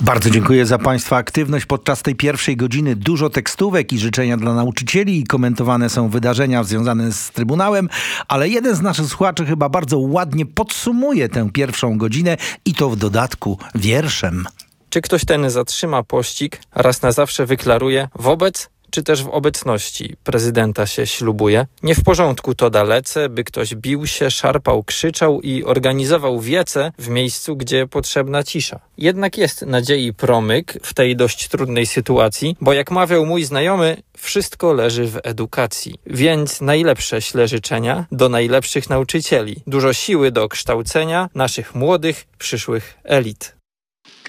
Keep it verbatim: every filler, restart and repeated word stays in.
Bardzo dziękuję za Państwa aktywność podczas tej pierwszej godziny. Dużo tekstówek i życzenia dla nauczycieli i komentowane są wydarzenia związane z Trybunałem, ale jeden z naszych słuchaczy chyba bardzo ładnie podsumuje tę pierwszą godzinę i to w dodatku wierszem. Czy ktoś ten zatrzyma pościg, raz na zawsze wyklaruje wobec czy też w obecności prezydenta się ślubuje? Nie w porządku to dalece, by ktoś bił się, szarpał, krzyczał i organizował wiece w miejscu, gdzie potrzebna cisza. Jednak jest nadziei promyk w tej dość trudnej sytuacji, bo jak mawiał mój znajomy, wszystko leży w edukacji. Więc najlepsze ślę życzenia do najlepszych nauczycieli. Dużo siły do kształcenia naszych młodych, przyszłych elit.